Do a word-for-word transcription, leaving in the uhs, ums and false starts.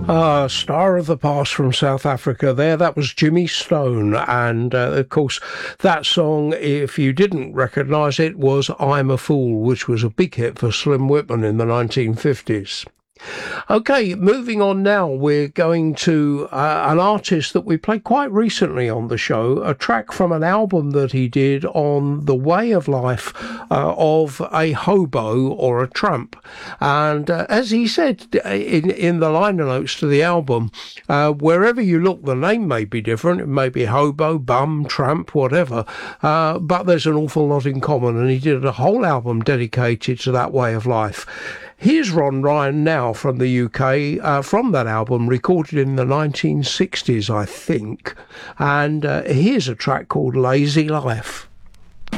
Uh, star of the past from South Africa there. That was Jimmy Stone. And, uh, of course, that song, if you didn't recognise it, was I'm a Fool, which was a big hit for Slim Whitman in the nineteen fifties. Okay, moving on now, we're going to uh, an artist that we played quite recently on the show, a track from an album that he did on the way of life uh, of a hobo or a tramp. And uh, as he said in, in the liner notes to the album, uh, wherever you look, the name may be different. It may be hobo, bum, tramp, whatever, uh, but there's an awful lot in common. And he did a whole album dedicated to that way of life. Here's Ron Ryan now from the U K, uh, from that album, recorded in the nineteen sixties, I think. And uh, here's a track called Lazy Life.